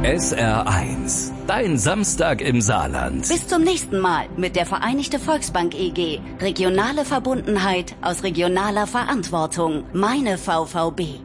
SR1, dein Samstag im Saarland. Bis zum nächsten Mal mit der Vereinigte Volksbank EG. Regionale Verbundenheit aus regionaler Verantwortung. Meine VVB.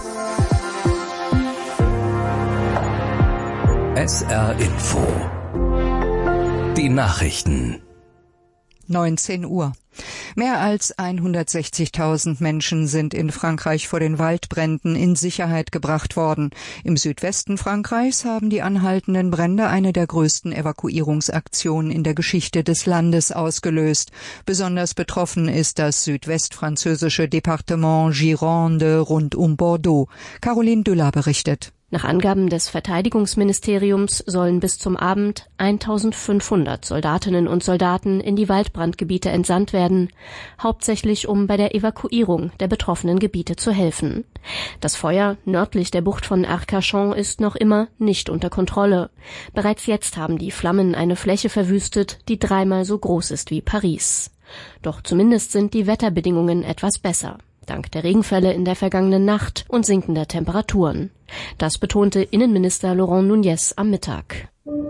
SR Info. Die Nachrichten. 19 Uhr. Mehr als 160.000 Menschen sind in Frankreich vor den Waldbränden in Sicherheit gebracht worden. Im Südwesten Frankreichs haben die anhaltenden Brände eine der größten Evakuierungsaktionen in der Geschichte des Landes ausgelöst. Besonders betroffen ist das südwestfranzösische Departement Gironde rund um Bordeaux. Caroline Düller berichtet. Nach Angaben des Verteidigungsministeriums sollen bis zum Abend 1.500 Soldatinnen und Soldaten in die Waldbrandgebiete entsandt werden, hauptsächlich um bei der Evakuierung der betroffenen Gebiete zu helfen. Das Feuer nördlich der Bucht von Arcachon ist noch immer nicht unter Kontrolle. Bereits jetzt haben die Flammen eine Fläche verwüstet, die 3-mal so groß ist wie Paris. Doch zumindest sind die Wetterbedingungen etwas besser. Dank der Regenfälle in der vergangenen Nacht und sinkender Temperaturen. Das betonte Innenminister Laurent Nunez am Mittag.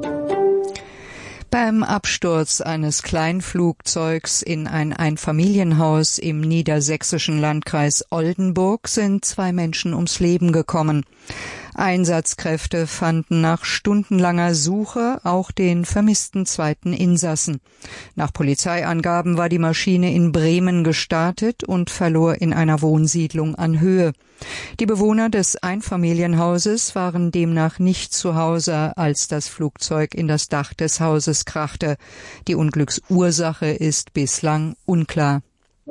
Beim Absturz eines Kleinflugzeugs in ein Einfamilienhaus im niedersächsischen Landkreis Oldenburg sind 2 Menschen ums Leben gekommen. Einsatzkräfte fanden nach stundenlanger Suche auch den vermissten 2. Insassen. Nach Polizeiangaben war die Maschine in Bremen gestartet und verlor in einer Wohnsiedlung an Höhe. Die Bewohner des Einfamilienhauses waren demnach nicht zu Hause, als das Flugzeug in das Dach des Hauses krachte. Die Unglücksursache ist bislang unklar.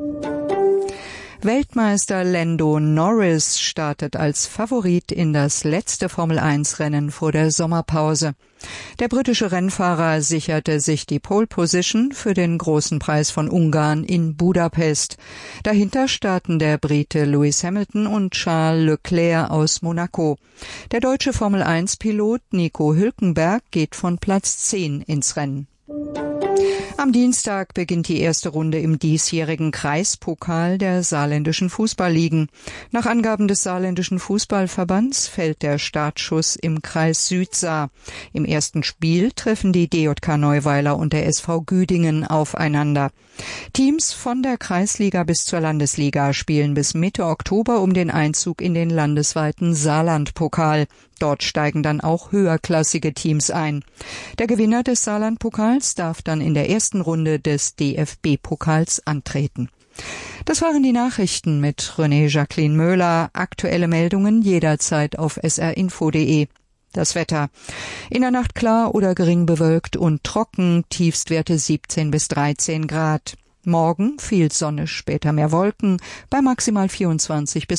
Weltmeister Lando Norris startet als Favorit in das letzte Formel-1-Rennen vor der Sommerpause. Der britische Rennfahrer sicherte sich die Pole Position für den Großen Preis von Ungarn in Budapest. Dahinter starten der Brite Lewis Hamilton und Charles Leclerc aus Monaco. Der deutsche Formel-1-Pilot Nico Hülkenberg geht von Platz 10 ins Rennen. Am Dienstag beginnt die erste Runde im diesjährigen Kreispokal der saarländischen Fußballligen. Nach Angaben des saarländischen Fußballverbands fällt der Startschuss im Kreis Südsaar. Im ersten Spiel treffen die DJK Neuweiler und der SV Güdingen aufeinander. Teams von der Kreisliga bis zur Landesliga spielen bis Mitte Oktober um den Einzug in den landesweiten Saarlandpokal. Dort steigen dann auch höherklassige Teams ein. Der Gewinner des Saarlandpokals darf dann in der ersten Runde des DFB-Pokals antreten. Das waren die Nachrichten mit René Jacqueline Möhler. Aktuelle Meldungen jederzeit auf srinfo.de. Das Wetter. In der Nacht klar oder gering bewölkt und trocken, Tiefstwerte 17 bis 13 Grad. Morgen viel Sonne, später mehr Wolken, bei maximal 24 bis